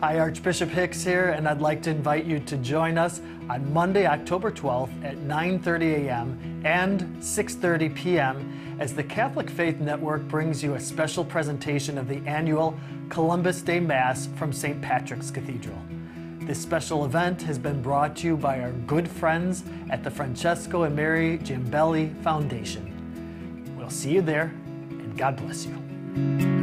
Hi, Archbishop Hicks here, and I'd like to invite you to join us on Monday, October 12th at 9:30 a.m. and 6:30 p.m. as the Catholic Faith Network brings you a special presentation of the annual Columbus Day Mass from St. Patrick's Cathedral. This special event has been brought to you by our good friends at the Francesco and Mary Giambelli Foundation. We'll see you there, and God bless you.